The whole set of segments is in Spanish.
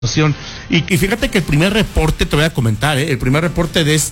Y fíjate que el primer reporte, te voy a comentar, el primer reporte de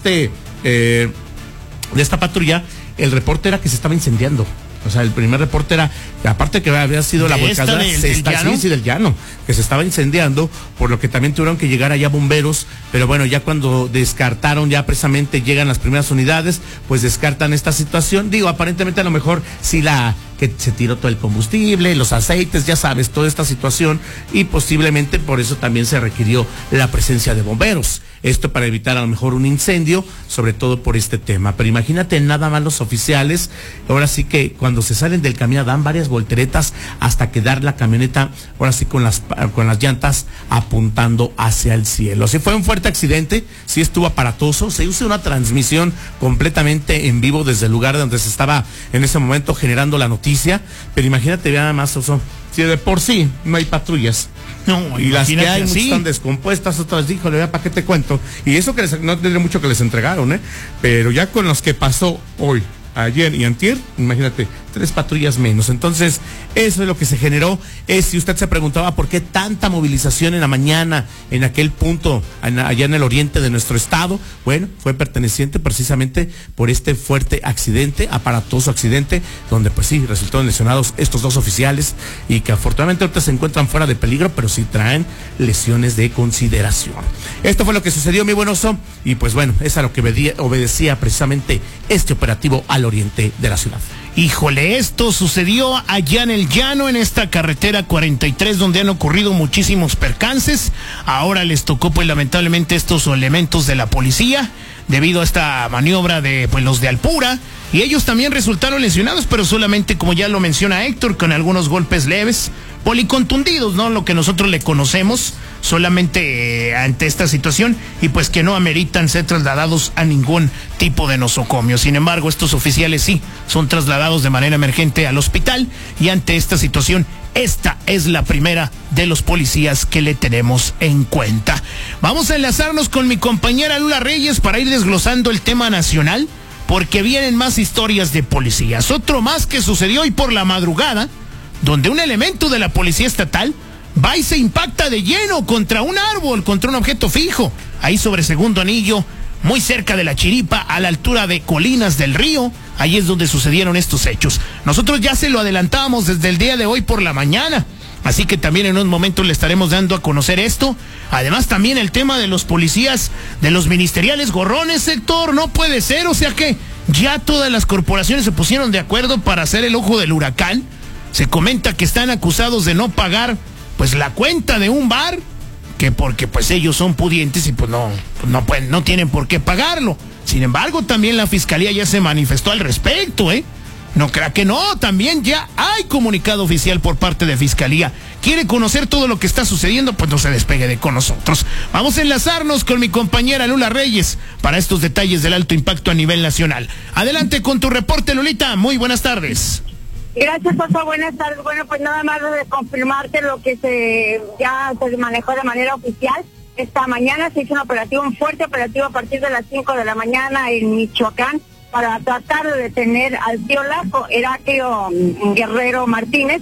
esta patrulla, el reporte era que se estaba incendiando. O sea, el primer reporte era, aparte que había sido la volcadura, del llano, que se estaba incendiando, por lo que también tuvieron que llegar allá bomberos, pero bueno, ya cuando descartaron, ya precisamente llegan las primeras unidades, pues descartan esta situación. Digo, aparentemente a lo mejor sí que se tiró todo el combustible, los aceites, ya sabes, toda esta situación, y posiblemente por eso también se requirió la presencia de bomberos. Esto para evitar a lo mejor un incendio, sobre todo por este tema. Pero imagínate nada más los oficiales, ahora sí que cuando se salen del camión dan varias volteretas hasta quedar la camioneta, ahora sí con las llantas apuntando hacia el cielo. Así fue un fuerte accidente, sí estuvo aparatoso, se hizo una transmisión completamente en vivo desde el lugar donde se estaba en ese momento generando la noticia, pero imagínate nada más, Oso, si de por sí no hay patrullas. No, y las que hay están descompuestas, otras, híjole, ¿para qué te cuento? Y eso que no tendría mucho que les entregaron, pero ya con los que pasó hoy, ayer y antier, imagínate, 3 patrullas menos. Entonces, eso es lo que se generó. Si usted se preguntaba por qué tanta movilización en la mañana, en aquel punto, allá en el oriente de nuestro estado, bueno, fue perteneciente precisamente por este fuerte accidente, aparatoso accidente, donde pues sí, resultaron lesionados estos 2 oficiales y que afortunadamente ahorita se encuentran fuera de peligro, pero sí traen lesiones de consideración. Esto fue lo que sucedió, mi buen Oso, y pues bueno, es a lo que obedecía precisamente este operativo al oriente de la ciudad. Híjole, esto sucedió allá en el llano, en esta carretera 43, donde han ocurrido muchísimos percances. Ahora les tocó, pues, lamentablemente, estos elementos de la policía, debido a esta maniobra de, pues, los de Alpura, y ellos también resultaron lesionados, pero solamente, como ya lo menciona Héctor, con algunos golpes leves, policontundidos, ¿no? Lo que nosotros le conocemos, solamente ante esta situación, y pues que no ameritan ser trasladados a ningún tipo de nosocomio. Sin embargo, estos oficiales sí son trasladados de manera emergente al hospital, y ante esta situación, esta es la primera de los policías que le tenemos en cuenta. Vamos a enlazarnos con mi compañera Lula Reyes para ir desglosando el tema nacional, porque vienen más historias de policías. Otro más que sucedió hoy por la madrugada, donde un elemento de la policía estatal va y se impacta de lleno contra un árbol, contra un objeto fijo, ahí sobre Segundo Anillo, muy cerca de La Chiripa, a la altura de Colinas del Río. Ahí es donde sucedieron estos hechos. Nosotros ya se lo adelantábamos desde el día de hoy por la mañana, así que también en unos momentos le estaremos dando a conocer esto. Además también el tema de los policías, de los ministeriales gorrones, Héctor, no puede ser, o sea que ya todas las corporaciones se pusieron de acuerdo para hacer el ojo del huracán. Se comenta que están acusados de no pagar, pues, la cuenta de un bar, que porque pues ellos son pudientes y pues no tienen por qué pagarlo. Sin embargo, también la fiscalía ya se manifestó al respecto, No crea que no, también ya hay comunicado oficial por parte de Fiscalía. ¿Quiere conocer todo lo que está sucediendo? Pues no se despegue de con nosotros. Vamos a enlazarnos con mi compañera Lula Reyes para estos detalles del alto impacto a nivel nacional. Adelante con tu reporte, Lulita. Muy buenas tardes. Gracias, Oso. Buenas tardes. Bueno, pues nada más de confirmarte lo que ya se manejó de manera oficial. Esta mañana se hizo un fuerte operativo a partir de las 5 de la mañana en Michoacán para tratar de detener al tío Heraclio Guerrero Martínez.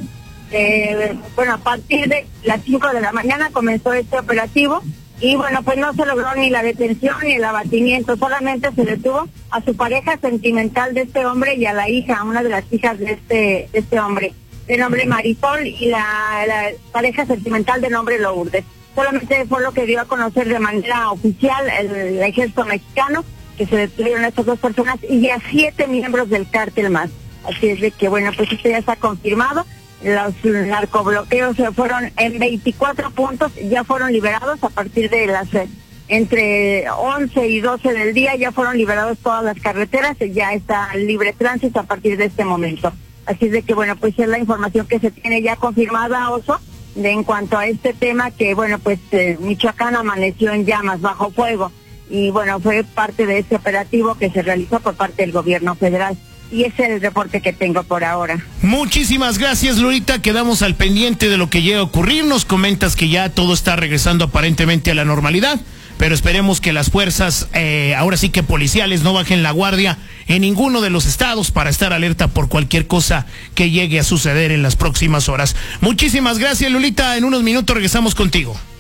Bueno, a partir de las 5 de la mañana comenzó este operativo y bueno, pues no se logró ni la detención ni el abatimiento, solamente se detuvo a su pareja sentimental de este hombre y a la hija, una de las hijas de este hombre, de nombre Marisol, y la pareja sentimental de nombre Lourdes. Solamente fue lo que dio a conocer de manera oficial el ejército mexicano, que se detuvieron a estas 2 personas y a 7 miembros del cártel más. Así es de que, bueno, pues esto ya está confirmado. Los narcobloqueos fueron en 24 puntos, ya fueron liberados a partir de las entre 11 y 12 del día, ya fueron liberados todas las carreteras, ya está libre tránsito a partir de este momento. Así es de que, bueno, pues es la información que se tiene ya confirmada, Oso, en cuanto a este tema, que bueno, pues Michoacán amaneció en llamas, bajo fuego, y bueno, fue parte de ese operativo que se realizó por parte del gobierno federal. Y ese es el reporte que tengo por ahora. Muchísimas gracias, Lurita. Quedamos al pendiente de lo que llega a ocurrir. Nos comentas que ya todo está regresando aparentemente a la normalidad, pero esperemos que las fuerzas, ahora sí que policiales, no bajen la guardia en ninguno de los estados para estar alerta por cualquier cosa que llegue a suceder en las próximas horas. Muchísimas gracias, Lulita. En unos minutos regresamos contigo.